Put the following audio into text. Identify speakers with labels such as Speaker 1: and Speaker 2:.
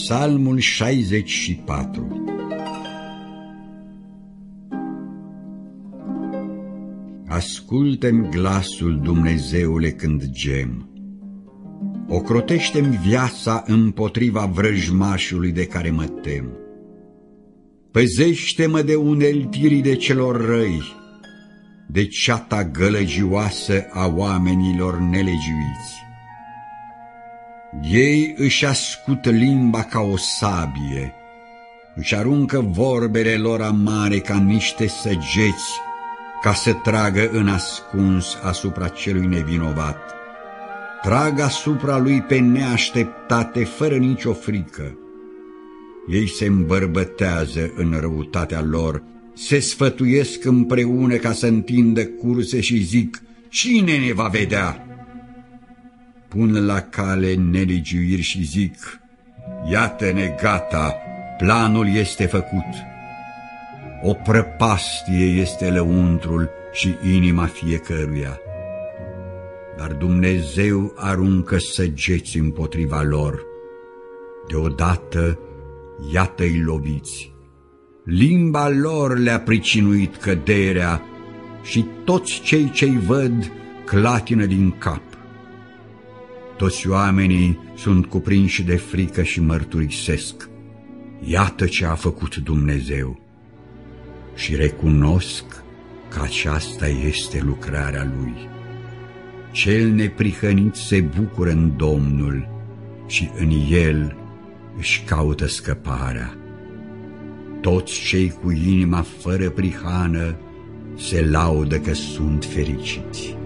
Speaker 1: Psalmul 64. Ascultă-mi glasul, Dumnezeule, când gem. Ocrotește-mi viața împotriva vrăjmașului de care mă tem. Păzește-mă de uneltirile celor răi, de ceata gălăgioasă a oamenilor nelegiuiți. Ei își ascut limba ca o sabie, își aruncă vorbele lor amare ca niște săgeți, ca să tragă în ascuns asupra celui nevinovat. Trag asupra lui pe neașteptate, fără nicio frică. Ei se îmbărbătează în răutatea lor, se sfătuiesc împreună ca să întindă curse și zic: cine ne va vedea? Pun la cale nelegiuiri și zic: iată-ne gata, planul este făcut. O prăpastie este lăuntrul și inima fiecăruia. Dar Dumnezeu aruncă săgeți împotriva lor. Deodată, iată-i loviți. Limba lor le-a pricinuit căderea și toți cei ce-i văd clatină din cap. Toți oamenii sunt cuprinși de frică și mărturisesc: iată ce a făcut Dumnezeu. Și recunosc că aceasta este lucrarea Lui. Cel neprihănit se bucură în Domnul și în El își caută scăparea. Toți cei cu inima fără prihană se laudă că sunt fericiți.